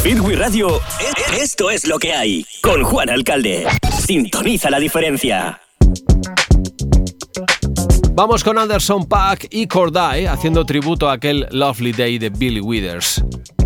Hit Wii Radio, esto es lo que hay. Con Juan Alcalde. Sintoniza la diferencia. Vamos con Anderson .Paak y Cordae haciendo tributo a aquel Lovely Day de Billy Withers.